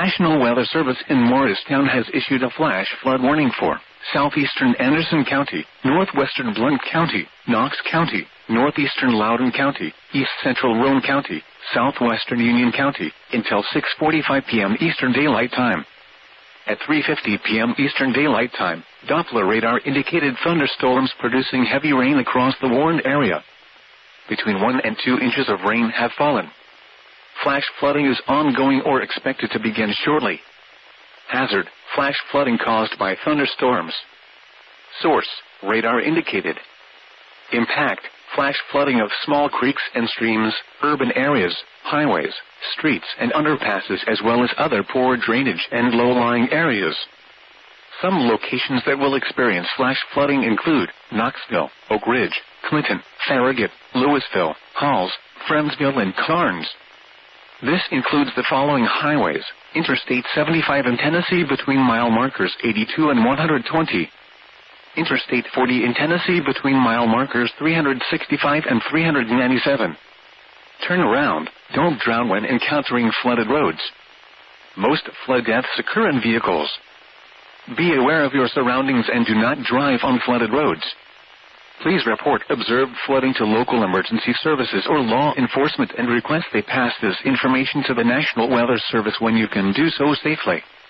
National Weather Service in Morristown has issued a flash flood warning for southeastern Anderson County, northwestern Blount County, Knox County, northeastern Loudoun County, east central Roane County, southwestern Union County, until 6:45 p.m. Eastern Daylight Time. At 3:50 p.m. Eastern Daylight Time, Doppler radar indicated thunderstorms producing heavy rain across the warned area. Between 1 and 2 inches of rain have fallen. Flash flooding is ongoing or expected to begin shortly. Hazard: flash flooding caused by thunderstorms. Source: radar indicated. Impact: flash flooding of small creeks and streams, urban areas, highways, streets and underpasses, as well as other poor drainage and low-lying areas. Some locations that will experience flash flooding include Knoxville, Oak Ridge, Clinton, Farragut, Louisville, Halls, Friendsville and Carnes. This includes the following highways: Interstate 75 in Tennessee between mile markers 82 and 120. Interstate 40 in Tennessee between mile markers 365 and 397. Turn around. Don't drown when encountering flooded roads. Most flood deaths occur in vehicles. Be aware of your surroundings and do not drive on flooded roads. Please report observed flooding to local emergency services or law enforcement and request they pass this information to the National Weather Service when you can do so safely.